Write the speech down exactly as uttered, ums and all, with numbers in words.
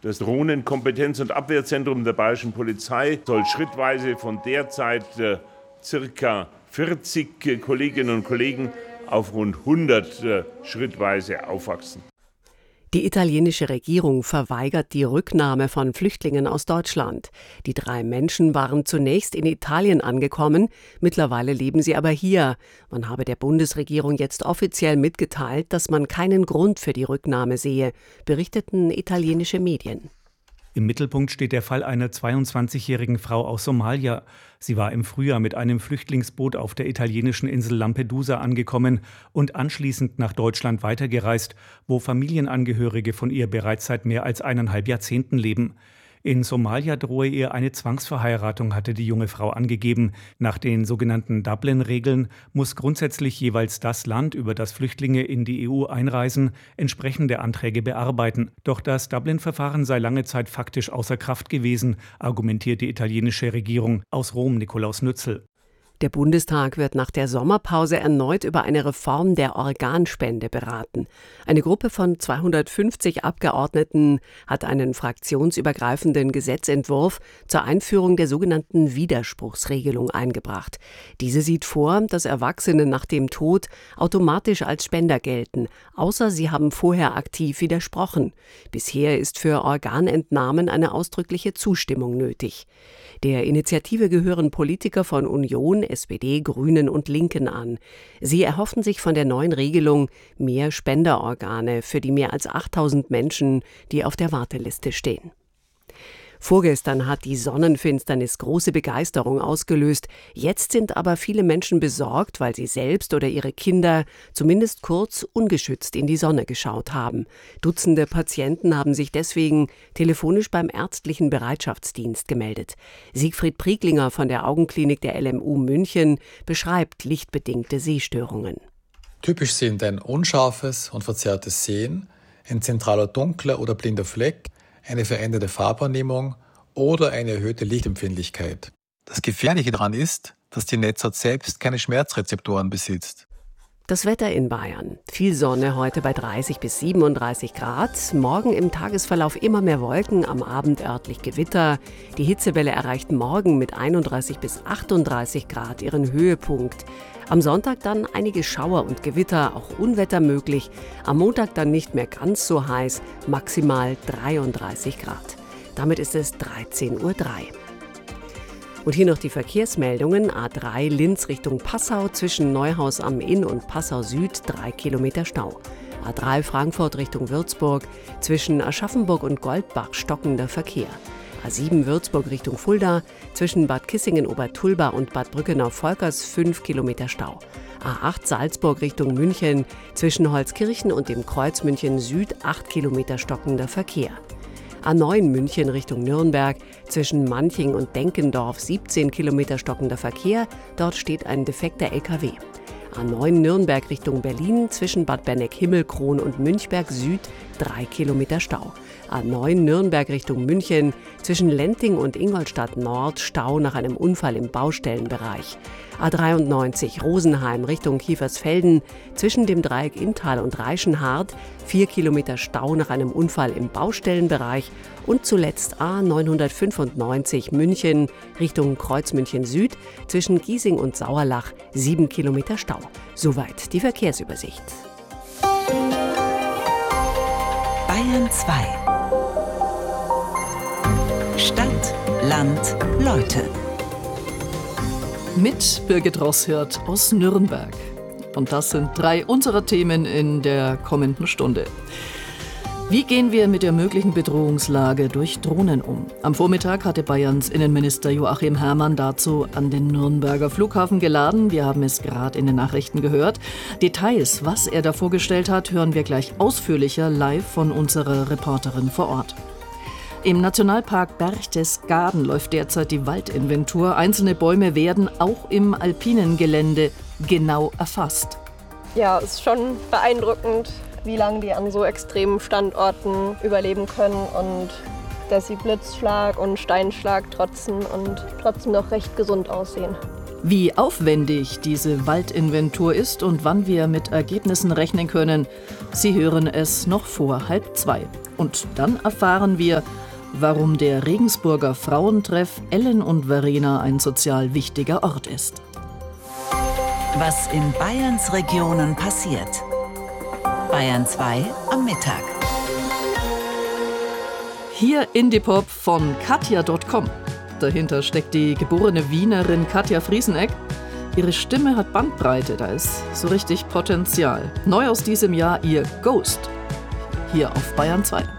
Das Drohnenkompetenz- und Abwehrzentrum der Bayerischen Polizei soll schrittweise von derzeit äh, circa vierzig äh, Kolleginnen und Kollegen auf rund hundert äh, schrittweise aufwachsen. Die italienische Regierung verweigert die Rücknahme von Flüchtlingen aus Deutschland. Die drei Menschen waren zunächst in Italien angekommen, mittlerweile leben sie aber hier. Man habe der Bundesregierung jetzt offiziell mitgeteilt, dass man keinen Grund für die Rücknahme sehe, berichteten italienische Medien. Im Mittelpunkt steht der Fall einer zweiundzwanzigjährigen Frau aus Somalia. Sie war im Frühjahr mit einem Flüchtlingsboot auf der italienischen Insel Lampedusa angekommen und anschließend nach Deutschland weitergereist, wo Familienangehörige von ihr bereits seit mehr als eineinhalb Jahrzehnten leben. In Somalia drohe ihr eine Zwangsverheiratung, hatte die junge Frau angegeben. Nach den sogenannten Dublin-Regeln muss grundsätzlich jeweils das Land, über das Flüchtlinge in die E U einreisen, entsprechende Anträge bearbeiten. Doch das Dublin-Verfahren sei lange Zeit faktisch außer Kraft gewesen, argumentiert die italienische Regierung. Aus Rom Nikolaus Nützel. Der Bundestag wird nach der Sommerpause erneut über eine Reform der Organspende beraten. Eine Gruppe von zweihundertfünfzig Abgeordneten hat einen fraktionsübergreifenden Gesetzentwurf zur Einführung der sogenannten Widerspruchsregelung eingebracht. Diese sieht vor, dass Erwachsene nach dem Tod automatisch als Spender gelten, außer sie haben vorher aktiv widersprochen. Bisher ist für Organentnahmen eine ausdrückliche Zustimmung nötig. Der Initiative gehören Politiker von Union, S P D, Grünen und Linken an. Sie erhoffen sich von der neuen Regelung mehr Spenderorgane für die mehr als achttausend Menschen, die auf der Warteliste stehen. Vorgestern hat die Sonnenfinsternis große Begeisterung ausgelöst. Jetzt sind aber viele Menschen besorgt, weil sie selbst oder ihre Kinder zumindest kurz ungeschützt in die Sonne geschaut haben. Dutzende Patienten haben sich deswegen telefonisch beim ärztlichen Bereitschaftsdienst gemeldet. Siegfried Prieglinger von der Augenklinik der L M U München beschreibt lichtbedingte Sehstörungen. Typisch sind ein unscharfes und verzerrtes Sehen, ein zentraler dunkler oder blinder Fleck, eine veränderte Farbwahrnehmung oder eine erhöhte Lichtempfindlichkeit. Das Gefährliche daran ist, dass die Netzhaut selbst keine Schmerzrezeptoren besitzt. Das Wetter in Bayern. Viel Sonne heute bei dreißig bis siebenunddreißig Grad. Morgen im Tagesverlauf immer mehr Wolken, am Abend örtlich Gewitter. Die Hitzewelle erreicht morgen mit einunddreißig bis achtunddreißig Grad ihren Höhepunkt. Am Sonntag dann einige Schauer und Gewitter, auch Unwetter möglich. Am Montag dann nicht mehr ganz so heiß, maximal dreiunddreißig Grad. Damit ist es dreizehn Uhr drei. Und hier noch die Verkehrsmeldungen. A drei Linz Richtung Passau zwischen Neuhaus am Inn und Passau Süd, drei Kilometer Stau. A drei Frankfurt Richtung Würzburg zwischen Aschaffenburg und Goldbach stockender Verkehr. A sieben Würzburg Richtung Fulda zwischen Bad Kissingen-Obertulba und Bad Brückenau-Volkers fünf Kilometer Stau. A acht Salzburg Richtung München zwischen Holzkirchen und dem Kreuz München Süd acht Kilometer stockender Verkehr. A neun München Richtung Nürnberg zwischen Manching und Denkendorf siebzehn Kilometer stockender Verkehr. Dort steht ein defekter L K W. A neun Nürnberg Richtung Berlin zwischen Bad Berneck-Himmelkron und Münchberg Süd drei Kilometer Stau. A neun Nürnberg Richtung München zwischen Lenting und Ingolstadt Nord Stau nach einem Unfall im Baustellenbereich. A dreiundneunzig Rosenheim Richtung Kiefersfelden zwischen dem Dreieck Inntal und Reichenhard vier Kilometer Stau nach einem Unfall im Baustellenbereich. Und zuletzt A neunhundertfünfundneunzig München Richtung Kreuz München Süd zwischen Giesing und Sauerlach sieben Kilometer Stau. Soweit die Verkehrsübersicht. Bayern zwei. Stadt, Land, Leute. Mit Birgit Rosshirt aus Nürnberg. Und das sind drei unserer Themen in der kommenden Stunde. Wie gehen wir mit der möglichen Bedrohungslage durch Drohnen um? Am Vormittag hatte Bayerns Innenminister Joachim Herrmann dazu an den Nürnberger Flughafen geladen. Wir haben es gerade in den Nachrichten gehört. Details, was er da vorgestellt hat, hören wir gleich ausführlicher live von unserer Reporterin vor Ort. Im Nationalpark Berchtesgaden läuft derzeit die Waldinventur. Einzelne Bäume werden auch im alpinen Gelände genau erfasst. Ja, es ist schon beeindruckend, wie lange die an so extremen Standorten überleben können und dass sie Blitzschlag und Steinschlag trotzen und trotzdem noch recht gesund aussehen. Wie aufwendig diese Waldinventur ist und wann wir mit Ergebnissen rechnen können, Sie hören es noch vor halb zwei. Und dann erfahren wir, warum der Regensburger Frauentreff Ellen und Verena ein sozial wichtiger Ort ist. Was in Bayerns Regionen passiert. Bayern zwei am Mittag. Hier Indie-Pop von Katja Punkt com. Dahinter steckt die geborene Wienerin Katja Frieseneck. Ihre Stimme hat Bandbreite, da ist so richtig Potenzial. Neu aus diesem Jahr ihr Ghost. Hier auf Bayern zwei.